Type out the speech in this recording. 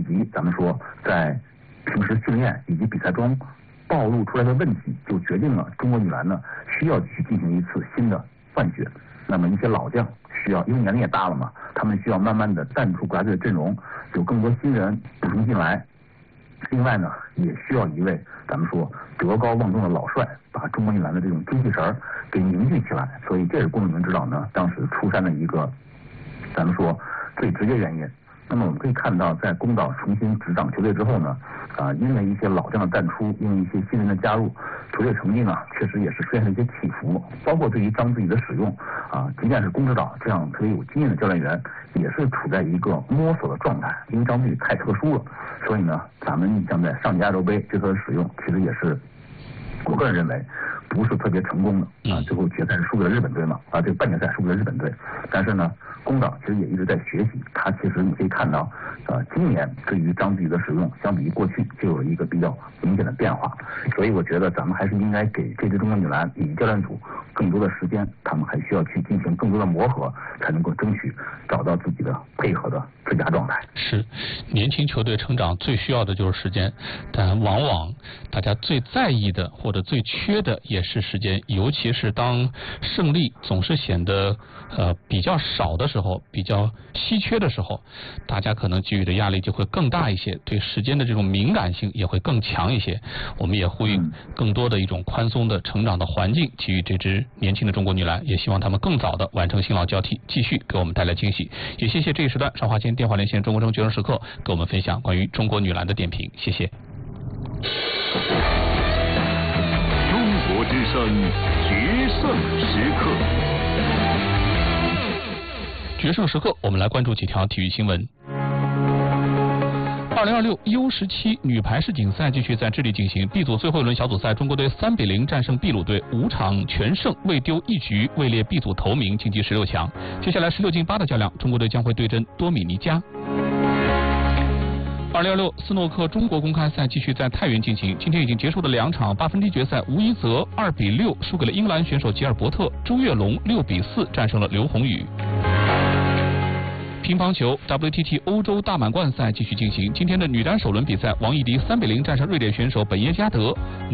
及咱们说在平时训练以及比赛中暴露出来的问题，就决定了中国女篮呢需要去进行一次新的换血。那么一些老将需要，因为年龄也大了嘛，他们需要慢慢的淡出国家队的阵容，有更多新人补充进来。另外呢，也需要一位咱们说德高望重的老帅，把中国女篮的这种精气神儿给凝聚起来。所以这是龚明指导呢当时出山的一个咱们说最直接原因。那么我们可以看到，在龚导重新执掌球队之后呢，因为一些老将的淡出，因为一些新人的加入，球队成绩呢确实也是出现了一些起伏。包括对于张自己的使用，即便是龚指导这样特别有经验的教练员，也是处在一个摸索的状态。因为张自己太特殊了，所以呢，咱们像在上届亚洲杯对他的使用，其实也是我个人认为不是特别成功的最后决赛是输给了日本队嘛，这个半决赛输给了日本队。但是呢，龚导其实也一直在学习，他其实你可以看到，今年对于张自己的使用，相比于过去就有了一个比较明显的变化。所以我觉得咱们还是应该给这支中国女篮以及教练组更多的时间，他们还需要去进行更多的磨合，才能够争取找到自己的配合的最佳状态。 是，年轻球队成长最需要的就是时间，但往往大家最在意的或者最缺的也是时间，尤其是当胜利总是显得比较少的时候，比较稀缺的时候，大家可能给予的压力就会更大一些，对时间的这种敏感性也会更强一些。我们也呼吁更多的一种宽松的成长的环境给予这支年轻的中国女篮，也希望他们更早的完成新老交替，继续给我们带来惊喜。也谢谢这一时段上华间电话连线中国决胜时刻给我们分享关于中国女篮的点评，谢谢。 中国之声决胜时刻， 决胜时刻，我们来关注几条体育新闻。2026 U17 女排世锦赛继续在智利进行， B 组最后一轮小组赛，中国队3比0战胜秘鲁队，5场全胜，未丢一局，位列 B 组头名，晋级16强。接下来16进8的较量，中国队将会对阵多米尼加。2026斯诺克中国公开赛继续在太原进行，今天已经结束的2场8分之一决赛，吴一泽2比6输给了英格兰选手吉尔伯特，周跃龙6比4战胜了刘宏宇。乒乓球 WTT 欧洲大满贯赛继续进行，今天的女单首轮比赛，王艺迪3比0战胜瑞典选手本耶加德。